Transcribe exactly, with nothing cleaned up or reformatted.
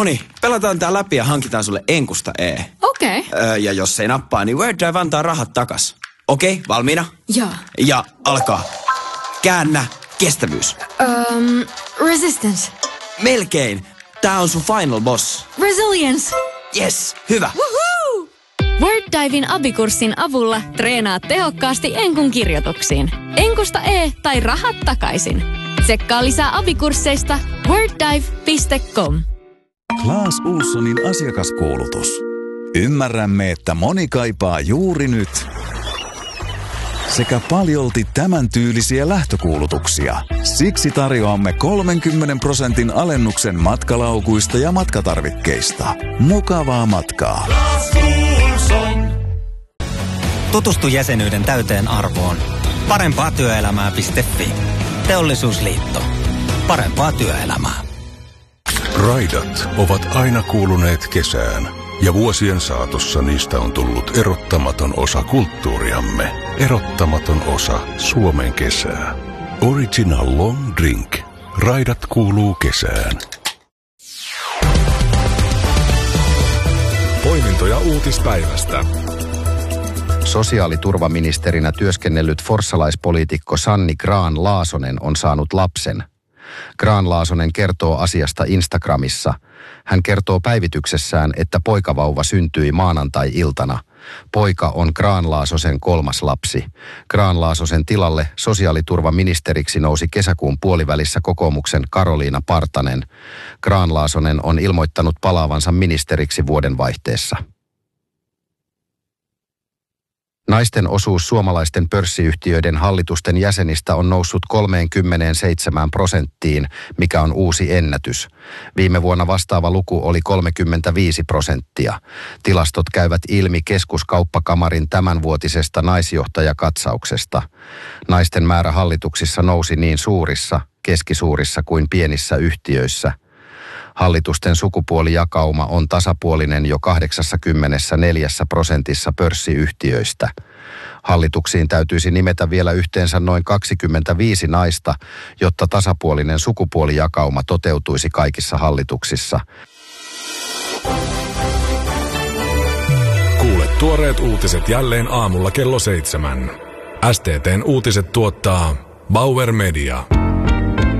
Noniin, pelataan tää läpi ja hankitaan sulle enkusta E. Okei. Okay. Öö, ja jos ei nappaa, niin Word Drive antaa rahat takas. Okei, okay, valmiina? Joo. Ja alkaa. Käännä kestävyys. Um, resistance. Melkein. Tää on sun final boss. Resilience. Yes, hyvä. Woohoo! WordDiven abikurssin avulla treenaat tehokkaasti enkun kirjoituksiin. Enkusta E tai rahat takaisin. Tsekkaa lisää abikursseista worddive piste com. Claes Ohlsonin asiakaskuulutus. Ymmärrämme, että moni kaipaa juuri nyt sekä paljolti tämän tyylisiä lähtökuulutuksia. Siksi tarjoamme kolmenkymmenen prosentin alennuksen matkalaukuista ja matkatarvikkeista. Mukavaa matkaa. Tutustu jäsenyyden täyteen arvoon. Parempaa työelämää piste fi. Teollisuusliitto. Parempaa työelämää. Raidat ovat aina kuuluneet kesään, ja vuosien saatossa niistä on tullut erottamaton osa kulttuuriamme. Erottamaton osa Suomen kesää. Original Long Drink. Raidat kuuluu kesään. Poimintoja uutispäivästä. Sosiaaliturvaministerinä työskennellyt forssalaispoliitikko Sanni Grahn-Laasonen on saanut lapsen. Grahn-Laasonen kertoo asiasta Instagramissa. Hän kertoo päivityksessään, että poikavauva syntyi maanantai-iltana. Poika on Grahn-Laasosen kolmas lapsi. Grahn-Laasosen tilalle sosiaaliturvaministeriksi nousi kesäkuun puolivälissä kokoomuksen Karoliina Partanen. Grahn-Laasonen on ilmoittanut palaavansa ministeriksi vuodenvaihteessa. Naisten osuus suomalaisten pörssiyhtiöiden hallitusten jäsenistä on noussut kolmekymmentäseitsemän prosenttiin, mikä on uusi ennätys. Viime vuonna vastaava luku oli kolmekymmentäviisi prosenttia. Tilastot käyvät ilmi Keskuskauppakamarin tämänvuotisesta naisjohtajakatsauksesta. Naisten määrä hallituksissa nousi niin suurissa, keskisuurissa kuin pienissä yhtiöissä. Hallitusten sukupuolijakauma on tasapuolinen jo kahdeksankymmentäneljä prosentissa pörssiyhtiöistä. Hallituksiin täytyisi nimetä vielä yhteensä noin kaksikymmentäviisi naista, jotta tasapuolinen sukupuolijakauma toteutuisi kaikissa hallituksissa. Kuule tuoreet uutiset jälleen aamulla kello seitsemän. S T T:n uutiset tuottaa Bauer Media.